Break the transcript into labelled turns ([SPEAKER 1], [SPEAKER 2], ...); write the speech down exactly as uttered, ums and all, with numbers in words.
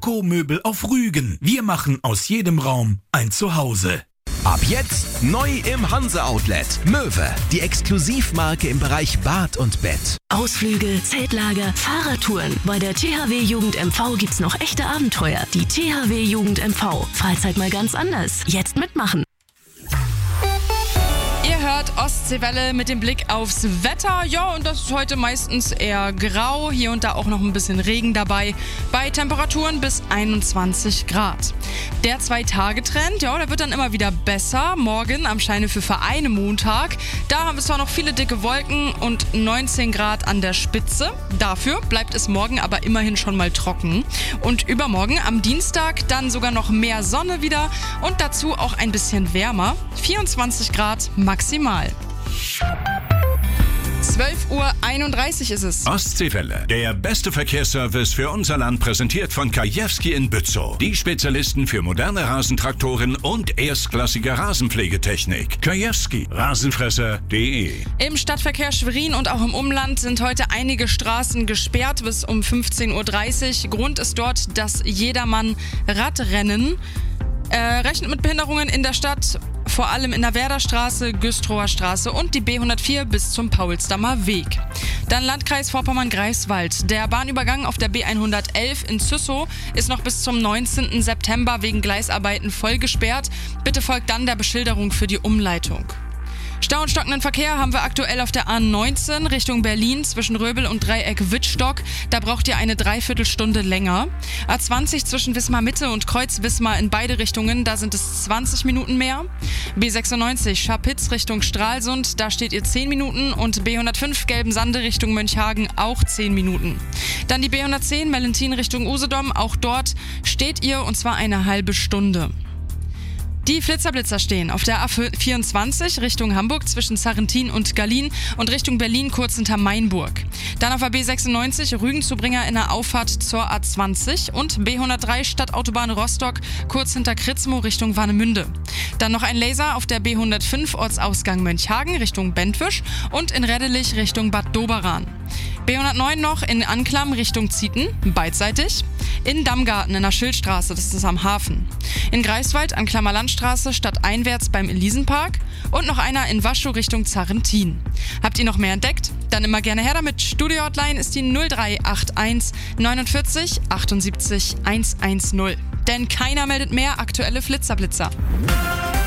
[SPEAKER 1] Dekomöbel auf Rügen. Wir machen aus jedem Raum ein Zuhause.
[SPEAKER 2] Ab jetzt neu im Hanse Outlet. Möwe, die Exklusivmarke im Bereich Bad und Bett.
[SPEAKER 3] Ausflüge, Zeltlager, Fahrradtouren. Bei der T H W Jugend M V gibt's noch echte Abenteuer. Die T H W Jugend M V. Freizeit mal ganz anders. Jetzt mitmachen.
[SPEAKER 4] Ihr hört Ostseewelle mit dem Blick aufs Wetter. Ja, und das ist heute meistens eher grau. Hier und da auch noch ein bisschen Regen dabei. Bei Temperaturen bis einundzwanzig Grad. Der Zwei-Tage-Trend, ja, der wird dann immer wieder besser. Morgen am Scheine für Vereine Montag. Da haben wir zwar noch viele dicke Wolken und neunzehn Grad an der Spitze. Dafür bleibt es morgen aber immerhin schon mal trocken. Und übermorgen am Dienstag dann sogar noch mehr Sonne wieder und dazu auch ein bisschen wärmer. vierundzwanzig Grad maximal. zwölf Uhr einunddreißig ist es.
[SPEAKER 5] Ostseewelle, der beste Verkehrsservice für unser Land, präsentiert von Kajewski in Bützow. Die Spezialisten für moderne Rasentraktoren und erstklassige Rasenpflegetechnik. Kajewski, rasenfresser punkt de.
[SPEAKER 4] Im Stadtverkehr Schwerin und auch im Umland sind heute einige Straßen gesperrt bis um fünfzehn Uhr dreißig. Grund ist dort das Jedermann-Radrennen. Äh, rechnet mit Behinderungen in der Stadt, vor allem in der Werderstraße, Güstrower Straße und die B hundertvier bis zum Paulsdammer Weg. Dann Landkreis Vorpommern-Greifswald. Der Bahnübergang auf der B hundertelf in Züssow ist noch bis zum neunzehnten September wegen Gleisarbeiten voll gesperrt. Bitte folgt dann der Beschilderung für die Umleitung. Stau und stockenden Verkehr haben wir aktuell auf der A neunzehn Richtung Berlin zwischen Röbel und Dreieck Wittstock. Da braucht ihr eine Dreiviertelstunde länger. A zwanzig zwischen Wismar Mitte und Kreuz Wismar in beide Richtungen, da sind es zwanzig Minuten mehr. B sechsundneunzig Scharpitz Richtung Stralsund, da steht ihr zehn Minuten und B hundertfünf Gelbensande Richtung Mönchhagen auch zehn Minuten. Dann die B hundertzehn Mellentin Richtung Usedom, auch dort steht ihr und zwar eine halbe Stunde. Die Flitzerblitzer stehen auf der A vierundzwanzig Richtung Hamburg zwischen Sarrentin und Gallien und Richtung Berlin kurz hinter Mainburg. Dann auf der B sechsundneunzig Rügen-zu-Bringer in der Auffahrt zur A zwanzig und B hundertdrei Stadtautobahn Rostock kurz hinter Kritzmo Richtung Warnemünde. Dann noch ein Laser auf der B hundertfünf Ortsausgang Mönchhagen Richtung Bentwisch und in Reddelich Richtung Bad Doberan. B hundertneun noch in Anklam Richtung Zieten, beidseitig. In Dammgarten in der Schildstraße, das ist am Hafen. In Greifswald an Klammer Landstraße stadteinwärts beim Elisenpark. Und noch einer in Waschow Richtung Zarrentin. Habt ihr noch mehr entdeckt? Dann immer gerne her damit. Studio-Hotline ist die null drei acht eins neunundvierzig achtundsiebzig hundertzehn. Denn keiner meldet mehr aktuelle Flitzerblitzer.